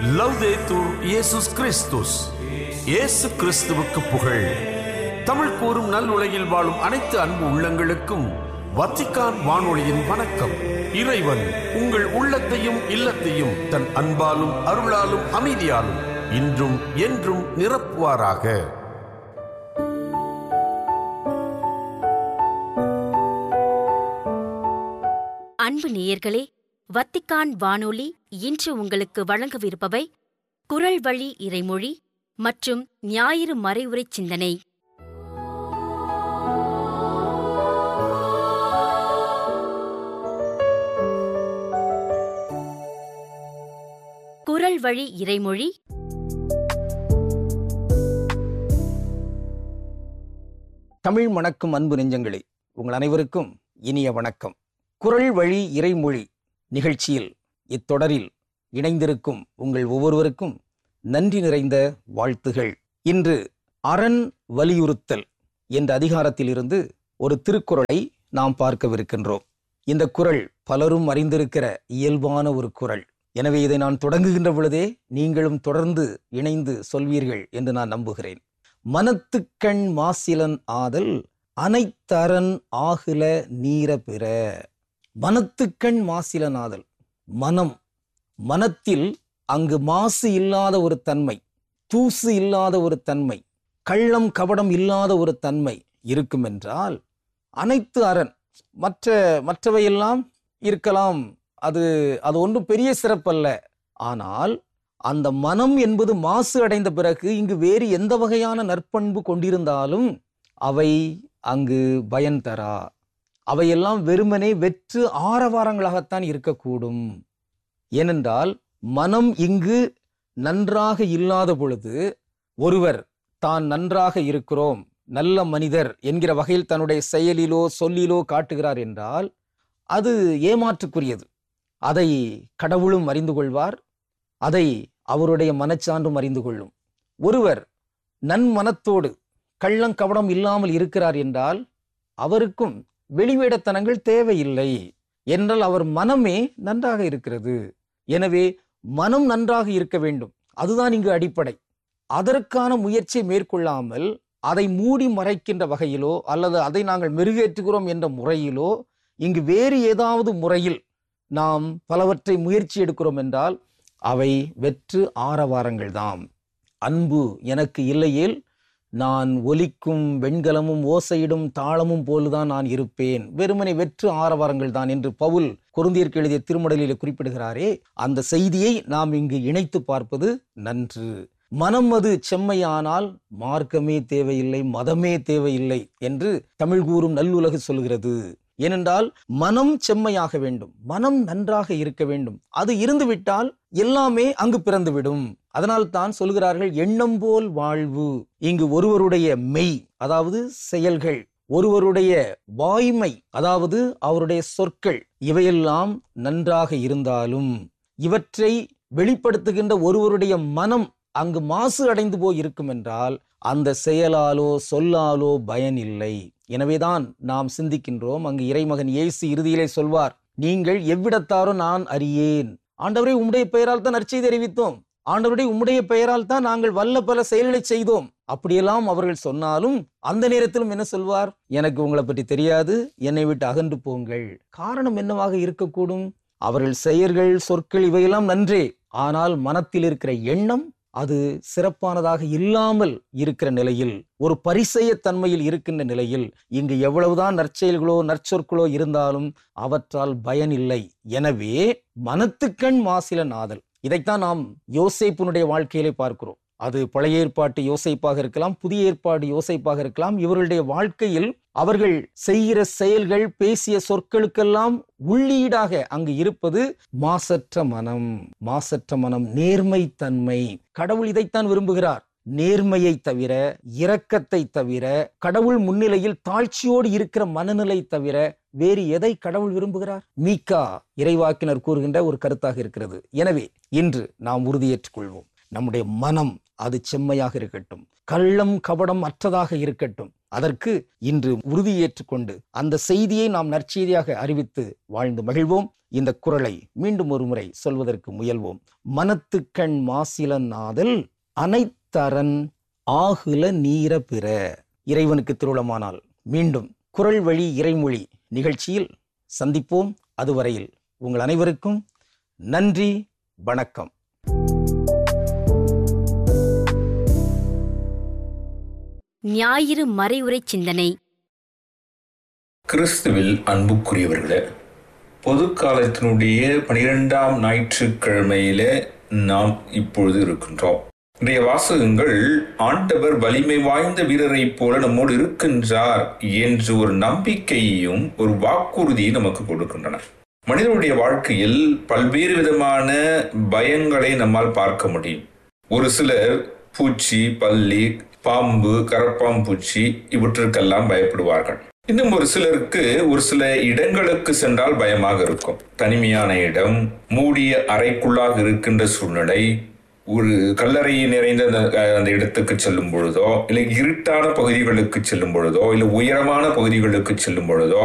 லவ்தேத்தூர் இயேசுஸ் கிறிஸ்துஸ். இயேசு கிறிஸ்துவுக்கு புகழ். தமிழ் கூறும் நல் உலகில் வாழும் அனைத்து அன்பு உள்ளங்களுக்கும் வத்திக்கான் வானொலியின் வணக்கம். இறைவன் உங்கள் உள்ளத்தையும் இல்லத்தையும் தன் அன்பாலும் அருளாலும் அமைதியாலும் இன்றும் என்றும் நிரப்புவாராக. அன்பு நேயர்களே, வத்திக்கான் வானொலி இன்று உங்களுக்கு வழங்கவிருப்பவை குரல் வழி இறைமொழி மற்றும் ஞாயிறு மறைவுரை சிந்தனை. குரல் வழி இறைமொழி. தமிழ் மணக்கும் அன்பு நெஞ்சங்களே, உங்கள் அனைவருக்கும் இனிய வணக்கம். குரல் வழி இறைமொழி நிகழ்ச்சியில் இத்தொடரில் இணைந்திருக்கும் உங்கள் ஒவ்வொருவருக்கும் நன்றி நிறைந்த வாழ்த்துகள். இன்று அரண் வலியுறுத்தல் என்ற அதிகாரத்திலிருந்து ஒரு திருக்குறளை நாம் பார்க்கவிருக்கின்றோம். இந்த குறள் பலரும் அறிந்திருக்கிற இயல்பான ஒரு குறள். எனவே இதை நான் தொடங்குகின்ற பொழுதே நீங்களும் தொடர்ந்து இணைந்து சொல்வீர்கள் என்று நான் நம்புகிறேன். மனத்துக்கண் மாசிலன் ஆதல் அனைத்தரண் ஆகுல நீர பிற. மனத்துக்கண் மாசிலன் ஆதல். மனத்தில் அங்கு மாசு இல்லாத ஒரு தன்மை, தூசு இல்லாத ஒரு தன்மை, கள்ளம் கபடம் இல்லாத ஒரு தன்மை இருக்கும் என்றால் அனைத்து அரண், மற்றவையெல்லாம் இருக்கலாம், அது ஒன்றும் பெரிய சிறப்பல்ல. ஆனால் அந்த மனம் என்பது மாசு அடைந்த பிறகு இங்கு வேறு எந்த வகையான நற்பண்பு கொண்டிருந்தாலும் அவை அங்கு பயன் தரா. அவையெல்லாம் வெறுமனே வெற்று ஆரவாரங்களாகத்தான் இருக்கக்கூடும். ஏனென்றால் மனம் இங்கு நன்றாக இல்லாத பொழுது ஒருவர் தான் நன்றாக இருக்கிறோம், நல்ல மனிதர் என்கிற வகையில் தன்னுடைய செயலிலோ சொல்லிலோ காட்டுகிறார் என்றால் அது ஏமாற்றுக்குரியது. அதை கடவுளும் அறிந்து கொள்வார், அதை அவருடைய மனச்சான்றும் அறிந்து கொள்ளும். ஒருவர் நன்மனத்தோடு கள்ளங்கபடம் இல்லாமல் இருக்கிறார் என்றால் அவருக்கும் வெளிவேடத்தனங்கள் தேவையில்லை. என்றால் அவர் மனமே நன்றாக இருக்கிறது. எனவே மனம் நன்றாக இருக்க வேண்டும், அதுதான் இங்கு அடிப்படை. அதற்கான முயற்சியை மேற்கொள்ளாமல் அதை மூடி மறைக்கின்ற வகையிலோ அல்லது அதை நாங்கள் மெருகேற்றுகிறோம் என்ற முறையிலோ இங்கு வேறு ஏதாவது முறையில் நாம் பலவற்றை முயற்சி எடுக்கிறோம் என்றால் அவை வெற்று ஆரவாரங்கள் தான். அன்பு எனக்கு இல்லையேல் நான் ஒலிக்கும் வெண்கலமும் ஓசையிடும் தாளமும் போலுதான் நான் இருப்பேன், வெறுமனை வெற்று ஆரவாரங்கள் தான் என்று பவுல் கொரிந்தியருக்கு எழுதிய திருமடலில் குறிப்பிடுகிறாரே, அந்த செய்தியை நாம் இங்கு இணைத்து பார்ப்பது நன்று. மனம் அது செம்மையானால் மார்க்கமே தேவையில்லை, மதமே தேவையில்லை என்று தமிழ் கூறும் நல்லுலகு சொல்கிறது. ஏனென்றால் மனம் செம்மையாக வேண்டும், மனம் நன்றாக இருக்க வேண்டும். அது இருந்துவிட்டால் எல்லாமே அங்கு பிறந்துவிடும். அதனால் தான் சொல்கிறார்கள் எண்ணம் போல் வாழ்வு. இங்கு ஒருவருடைய மெய், அதாவது செயல்கள், ஒருவருடைய வாய்மை, அதாவது அவருடைய சொற்கள், இவையெல்லாம் நன்றாக இருந்தாலும் இவற்றை வெளிப்படுத்துகின்ற ஒருவருடைய மனம் அங்கு மாசு அடைந்து போய் இருக்கும் என்றால் அந்த செயலாலோ சொல்லாலோ பயன் இல்லை. எனவேதான் நாம் சிந்திக்கின்றோம். அங்கு இறைமகன் இயேசு இறுதியிலே சொல்வார், நீங்கள் எவ்விடத்தாரோ நான் அறியேன். ஆண்டவரே, உம்முடைய பெயரால் தான் நற்செய்தி அறிவித்தோம், ஆண்டவருடைய உம்முடைய பெயரால் தான் நாங்கள் வல்ல பல செயல்களை செய்தோம். அப்படியெல்லாம் அவர்கள் சொன்னாலும் அந்த நேரத்திலும் என்ன சொல்வார்? எனக்கு உங்களை பற்றி தெரியாது, என்னை விட்டு அகன்று போங்கள். காரணம் என்னவாக இருக்கக்கூடும்? அவர்கள் செயல்கள், சொற்கள் இவையெல்லாம் நன்றே, ஆனால் மனத்தில் இருக்கிற எண்ணம் அது சிறப்பானதாக இல்லாமல் இருக்கிற நிலையில், ஒரு பரிசெய தன்மையில் இருக்கின்ற நிலையில் இங்கு எவ்வளவுதான் நற்செயல்களோ நற்சொற்களோ இருந்தாலும் அவற்றால் பயன் இல்லை. எனவே மனத்துக்கண் மாசிலன் ஆதல், இதைத்தான் நாம் யோசேப்பினுடைய வாழ்க்கையிலே பார்க்கிறோம். அது பழைய ஏற்பாட்டு யோசேப்பாக இருக்கலாம், புதிய ஏற்பாடு யோசேப்பாக இருக்கலாம். இவர்களுடைய வாழ்க்கையில் அவர்கள் செய்கிற செயல்கள், பேசிய சொற்களுக்கெல்லாம் உள்ளீடாக அங்கு இருப்பது மாசற்ற மனம். மாசற்ற மனம், நேர்மை தன்மை. கடவுள் இதைத்தான் விரும்புகிறார். நேர்மையை தவிர, இரக்கத்தை தவிர, கடவுள் முன்னிலையில் தாழ்ச்சியோடு இருக்கிற மனநிலை தவிர வேறு எதை கடவுள் விரும்புகிறார்? மீகா இறைவாக்கினர் கூறுகின்ற ஒரு கருத்தாக இருக்கிறது. எனவே இன்று நாம் உறுதியேற்றுக் கொள்வோம், நம்முடைய மனம் அது செம்மையாக இருக்கட்டும், கள்ளம் கபடம் அற்றதாக இருக்கட்டும். அதற்கு இன்று உறுதியேற்றுக்கொண்டு அந்த செய்தியை நாம் நற்செய்தியாக அறிவித்து வாழ்ந்து மகிழ்வோம். இந்த குறளை மீண்டும் ஒரு முறை சொல்வதற்கு முயல்வோம். மனத்துக்கண் மாசிலன் ஆதல் அனைத்தரன் ஆகுல நீர பிற. இறைவனுக்கு திருவுளமானால் மீண்டும் குறள் வழி இறைமொழி நிகழ்ச்சியில் சந்திப்போம். அதுவரையில் உங்கள் அனைவருக்கும் நன்றி, வணக்கம். ஞாயிறு மறைவுரை சிந்தனை. கிறிஸ்துவில் அன்புக்குரியவர்களே, பொது காலத்தினுடைய 12ஆம் ஞாயிற்றுக்கிழமையில நாம் இப்பொழுது இருக்கின்றோம். இன்றைய வாசகங்கள் ஆண்டவர் வலிமை வாய்ந்த வீரரை போல நம்மோடு இருக்கின்றார் என்று ஒரு நம்பிக்கையையும் ஒரு வாக்குறுதியை நமக்கு கொடுக்கின்றன. மனிதனுடைய வாழ்க்கையில் பல்வேறு விதமான பயங்களை நம்மால் பார்க்க முடியும். ஒரு சிலர் பூச்சி, பல்லி, பாம்பு, கரப்பாம்பூச்சி இவற்றுக்கெல்லாம் பயப்படுவார்கள். இன்னும் ஒரு சிலருக்கு ஒரு சில இடங்களுக்கு சென்றால் பயமாக இருக்கும். தனிமையான இடம், மூடிய அறைக்குள்ளாக இருக்கின்ற சூழ்நிலை, ஒரு கல்லறை நிறைந்த அந்த இடத்துக்கு செல்லும் பொழுதோ, இல்லை இருட்டான பகுதிகளுக்கு செல்லும் பொழுதோ, இல்லை உயரமான பகுதிகளுக்கு செல்லும் பொழுதோ,